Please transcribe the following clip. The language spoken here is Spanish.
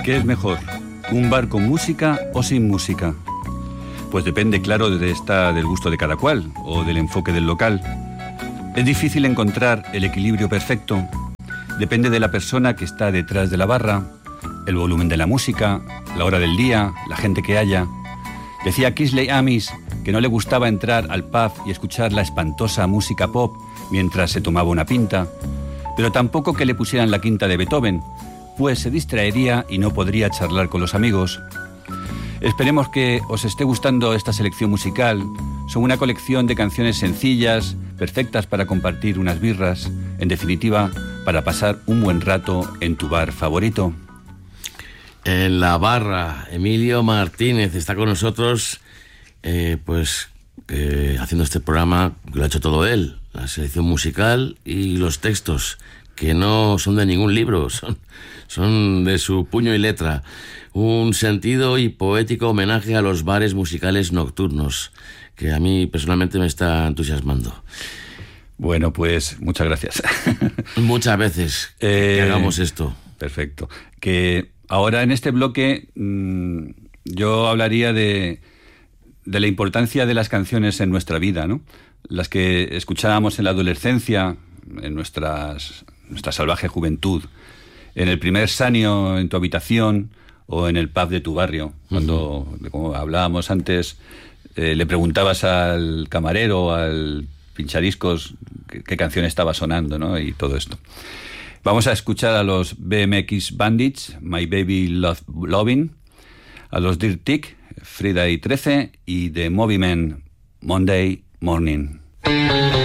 ¿Qué es mejor? ¿Un bar con música o sin música? Pues depende, claro, del gusto de cada cual o del enfoque del local. Es difícil encontrar el equilibrio perfecto. Depende de la persona que está detrás de la barra, el volumen de la música, la hora del día, la gente que haya. Decía Kingsley Amis que no le gustaba entrar al pub y escuchar la espantosa música pop mientras se tomaba una pinta, pero tampoco que le pusieran la quinta de Beethoven, pues se distraería y no podría charlar con los amigos. Esperemos que os esté gustando esta selección musical. Son una colección de canciones sencillas, perfectas para compartir unas birras, en definitiva, para pasar un buen rato en tu bar favorito. En la barra, Emilio Martínez está con nosotros, haciendo este programa, que lo ha hecho todo él, la selección musical y los textos, que no son de ningún libro, son de su puño y letra. Un sentido y poético homenaje a los bares musicales nocturnos, que a mí personalmente me está entusiasmando. Bueno, pues muchas gracias. Muchas veces que hagamos esto. Perfecto. Que ahora en este bloque yo hablaría de la importancia de las canciones en nuestra vida, ¿no? Las que escuchábamos en la adolescencia, en nuestra salvaje juventud, en el primer sanio en tu habitación o en el pub de tu barrio. Cuando, como hablábamos antes, le preguntabas al camarero, al pinchadiscos, qué canción estaba sonando, ¿no? Y todo esto. Vamos a escuchar a los BMX Bandits, My Baby Lovin', a los Dirt Tick, Friday 13 y The Movie Men, Monday Morning.